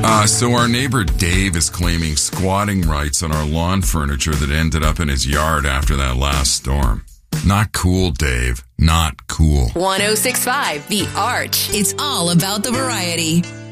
So our neighbor Dave is claiming squatting rights on our lawn furniture that ended up in his yard after that last storm. Not cool, Dave. Not cool. 106.5 The Arch. It's all about the variety.